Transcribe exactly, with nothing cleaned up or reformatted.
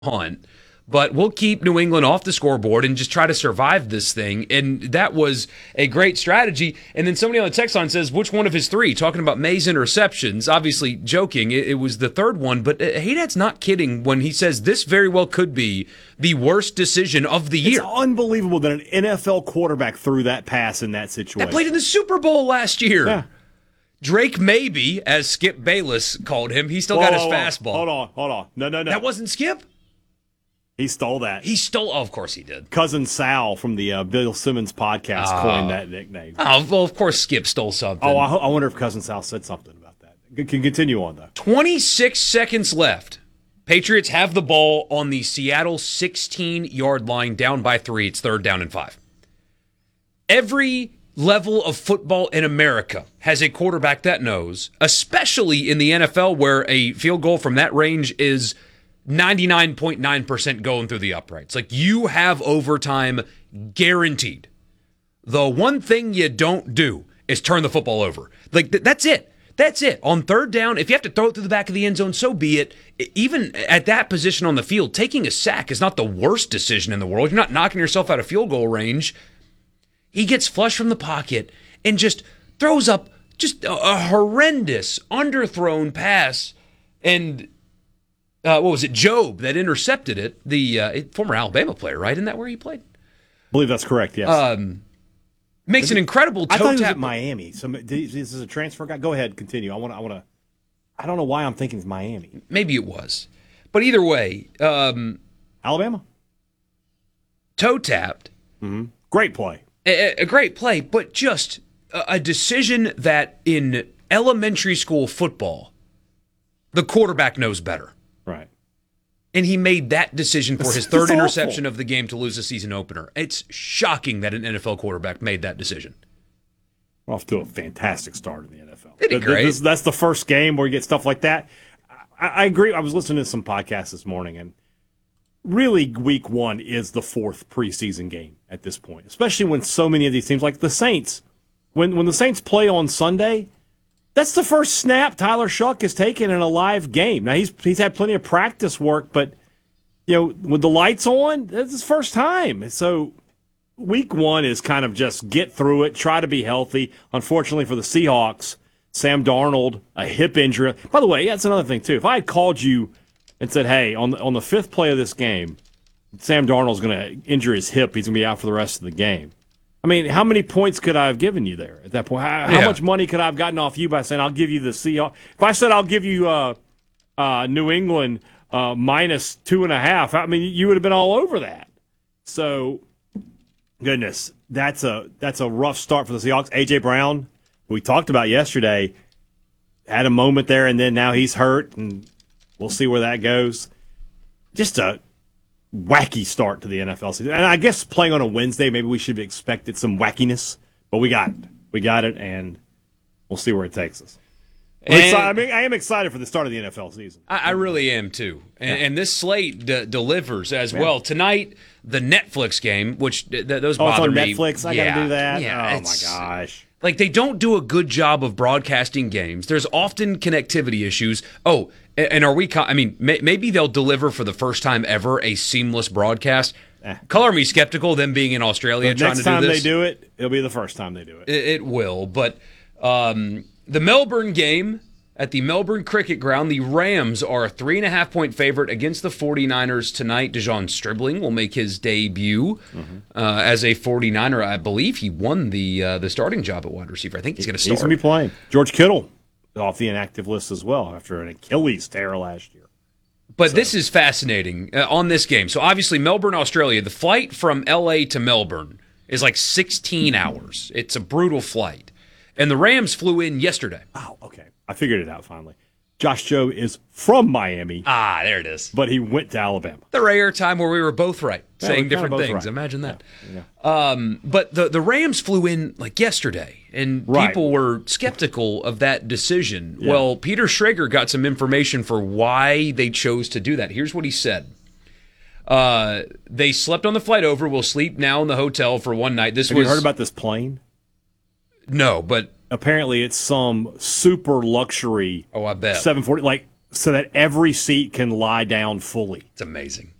Hunt, but we'll keep New England off the scoreboard and just try to survive this thing. And that was a great strategy. And then somebody on the text line says, which one of his three? Talking about May's interceptions, obviously joking. It, it was the third one, but Haydad's not kidding when he says this very well could be the worst decision of the year. It's unbelievable that an N F L quarterback threw that pass in that situation. That played in the Super Bowl last year. Yeah. Drake Maybe, as Skip Bayless called him, he still whoa, got his whoa, whoa. fastball. Hold on, hold on. No, no, no. That wasn't Skip? He stole that. He stole, oh, of course he did. Cousin Sal from the uh, Bill Simmons podcast uh, coined that nickname. Oh, well, of course Skip stole something. Oh, I, I wonder if Cousin Sal said something about that. C- can continue on, though. twenty-six seconds left. Patriots have the ball on the Seattle sixteen-yard line, down by three. It's third down and five. Every level of football in America has a quarterback that knows, especially in the N F L where a field goal from that range is ninety-nine point nine percent going through the uprights. Like, you have overtime guaranteed. The one thing you don't do is turn the football over. Like, th- that's it. That's it. On third down, if you have to throw it through the back of the end zone, so be it. Even at that position on the field, taking a sack is not the worst decision in the world. You're not knocking yourself out of field goal range. He gets flushed from the pocket and just throws up just a, a horrendous underthrown pass. And uh, what was it? Job that intercepted it. The uh, former Alabama player, right? Isn't that where he played? I believe that's correct, yes. Um, makes an incredible toe I thought he was tap. at Miami. So this is a transfer guy. Go ahead, continue. I want to. I want to. I don't know why I'm thinking it's Miami. Maybe it was. But either way, um, Alabama. Toe tapped. Mm-hmm. Great play. A, a great play, but just a, a decision that in elementary school football, the quarterback knows better. Right. And he made that decision for his third It's interception awful. of the game to lose the season opener. It's shocking that an N F L quarterback made that decision. We're off to a fantastic start in the N F L. They did great. This, that's the first game where you get stuff like that. I, I agree. I was listening to some podcasts this morning, and really week one is the fourth preseason game at this point, especially when so many of these teams, like the Saints, when when the Saints play on Sunday, that's the first snap Tyler Shuck has taken in a live game. Now, he's he's had plenty of practice work, but, you know, with the lights on, that's his first time. So week one is kind of just get through it, try to be healthy. Unfortunately for the Seahawks, Sam Darnold, a hip injury. By the way, that's another thing, too. If I had called you and said, hey, on the, on the fifth play of this game, Sam Darnold's going to injure his hip. He's going to be out for the rest of the game. I mean, how many points could I have given you there at that point? How, yeah. how much money could I have gotten off you by saying I'll give you the Seahawks? If I said I'll give you uh, uh, New England uh, minus two and a half, I mean, you would have been all over that. So, goodness, that's a that's a rough start for the Seahawks. A J. Brown, who we talked about yesterday, had a moment there, and then now he's hurt, and we'll see where that goes. Just a wacky start to the N F L season. And I guess playing on a Wednesday, maybe we should have expected some wackiness, but we got it. We got it, and we'll see where it takes us. I'm And- exci- I mean, I am excited for the start of the N F L season. I, I really am, too. And, Yeah. and this slate d- delivers as Yeah. well. Tonight, the Netflix game, which th- th- those Oh, it's bother on me. Netflix? I yeah, got to do that? Yeah, oh, my it's- gosh. Like, they don't do a good job of broadcasting games. There's often connectivity issues. Oh, a- and are we, co- I mean, may, maybe they'll deliver for the first time ever a seamless broadcast. Eh. Color me skeptical, them being in Australia The trying next to do time this. they do it, it'll be the first time they do it. It, it will, but um, the Melbourne game at the Melbourne Cricket Ground, the Rams are a three and a half point favorite against the 49ers tonight. Dejon Stribling will make his debut Mm-hmm. uh, as a 49er. I believe he won the uh, the starting job at wide receiver. I think he's going to He's start. going to be playing. George Kittle off the inactive list as well after an Achilles tear last year. But this is fascinating uh, on this game. So obviously Melbourne, Australia, the flight from L A to Melbourne is like sixteen hours. It's a brutal flight. And the Rams flew in yesterday. Oh, okay. I figured it out finally. Josh Joe is from Miami, Ah, there it is. but he went to Alabama. The rare time where we were both right, Yeah, saying we're kinda different both things. right. Imagine that. Yeah. Um, but the, the Rams flew in like yesterday, and Right. people were skeptical of that decision. Yeah. Well, Peter Schrager got some information for why they chose to do that. Here's what he said. Uh, they slept on the flight over. We'll sleep now in the hotel for one night. This Have was you heard about this plane? no, but Apparently, it's some super luxury oh, I bet. seven forty. Like so that every seat can lie down fully. It's amazing.